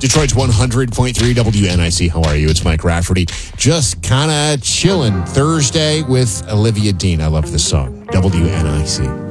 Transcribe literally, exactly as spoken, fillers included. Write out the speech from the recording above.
Detroit's one hundred point three W N I C. How are you? It's Mike Rafferty. Just kind of chilling Thursday with Olivia Dean. I love this song. W N I C.